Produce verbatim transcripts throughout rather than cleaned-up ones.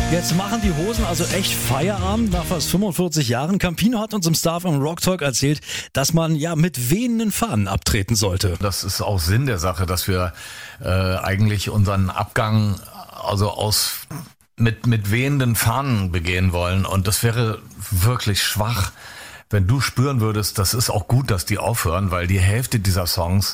Jetzt machen die Hosen also echt Feierabend nach fast fünfundvierzig Jahren. Campino hat uns im Staff im Rock Talk erzählt, dass man ja mit wehenden Fahnen abtreten sollte. Das ist auch Sinn der Sache, dass wir äh, eigentlich unseren Abgang also aus mit mit wehenden Fahnen begehen wollen. Und das wäre wirklich schwach, wenn du spüren würdest, das ist auch gut, dass die aufhören, weil die Hälfte dieser Songs,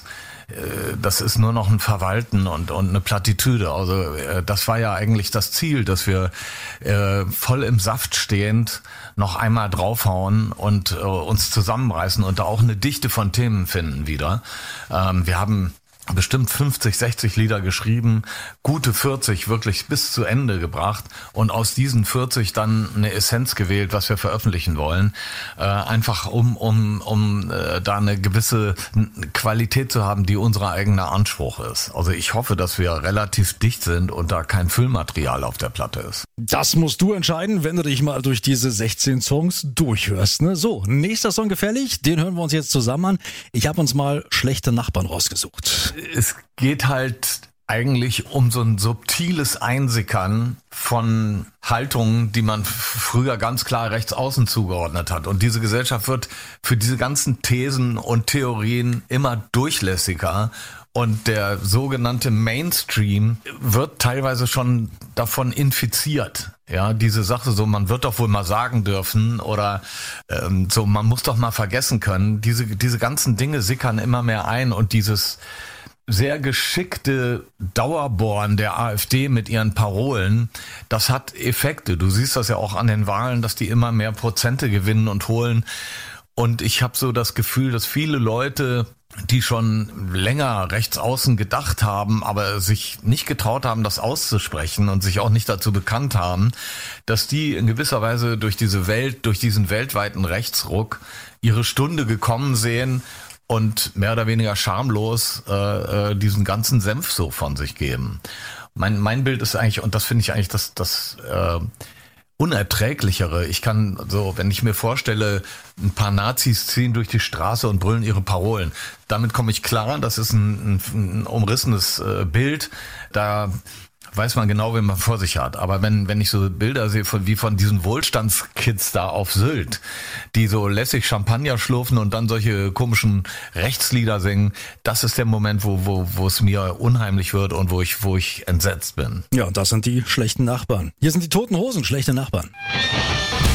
das ist nur noch ein Verwalten und, und eine Plattitüde. Also das war ja eigentlich das Ziel, dass wir äh, voll im Saft stehend noch einmal draufhauen und äh, uns zusammenreißen und da auch eine Dichte von Themen finden wieder. Ähm, wir haben bestimmt fünfzig, sechzig Lieder geschrieben, gute vierzig wirklich bis zu Ende gebracht und aus diesen vierzig dann eine Essenz gewählt, was wir veröffentlichen wollen, äh, einfach um um um äh, da eine gewisse Qualität zu haben, die unser eigener Anspruch ist. Also ich hoffe, dass wir relativ dicht sind und da kein Füllmaterial auf der Platte ist. Das musst du entscheiden, wenn du dich mal durch diese sechzehn Songs durchhörst. Ne? So, nächster Song gefällig, den hören wir uns jetzt zusammen an. Ich habe uns mal Schlechte Nachbarn rausgesucht. Es geht halt eigentlich um so ein subtiles Einsickern von Haltungen, die man früher ganz klar rechts außen zugeordnet hat. Und diese Gesellschaft wird für diese ganzen Thesen und Theorien immer durchlässiger. Und der sogenannte Mainstream wird teilweise schon davon infiziert. Ja, diese Sache so, man wird doch wohl mal sagen dürfen oder ähm, so, man muss doch mal vergessen können. Diese, diese ganzen Dinge sickern immer mehr ein und dieses sehr geschickte Dauerbohren der AfD mit ihren Parolen, das hat Effekte. Du siehst das ja auch an den Wahlen, dass die immer mehr Prozente gewinnen und holen. Und ich habe so das Gefühl, dass viele Leute, die schon länger rechts außen gedacht haben, aber sich nicht getraut haben, das auszusprechen und sich auch nicht dazu bekannt haben, dass die in gewisser Weise durch diese Welt, durch diesen weltweiten Rechtsruck ihre Stunde gekommen sehen und mehr oder weniger schamlos äh, äh, diesen ganzen Senf so von sich geben. Mein mein Bild ist eigentlich, und das finde ich eigentlich das das äh, Unerträglichere. Ich kann so, wenn ich mir vorstelle, ein paar Nazis ziehen durch die Straße und brüllen ihre Parolen. Damit komme ich klar, das ist ein, ein, ein umrissenes äh, Bild. Da weiß man genau, wen man vor sich hat. Aber wenn wenn ich so Bilder sehe von wie von diesen Wohlstandskids da auf Sylt, die so lässig Champagner schlürfen und dann solche komischen Rechtslieder singen, das ist der Moment, wo wo wo es mir unheimlich wird und wo ich wo ich entsetzt bin. Ja, und das sind die schlechten Nachbarn. Hier sind die Toten Hosen, Schlechte Nachbarn.